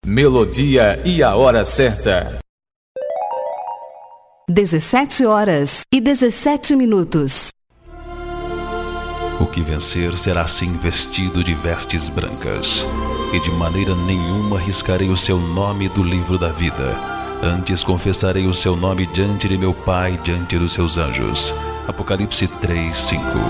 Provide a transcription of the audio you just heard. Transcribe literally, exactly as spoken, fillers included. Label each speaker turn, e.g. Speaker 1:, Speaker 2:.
Speaker 1: Melodia e a hora certa.
Speaker 2: dezessete horas e dezessete minutos.
Speaker 3: O que vencer será assim vestido de vestes brancas, e de maneira nenhuma riscarei o seu nome do livro da vida. Antes confessarei o seu nome diante de meu Pai, diante dos seus anjos. Apocalipse três, cinco.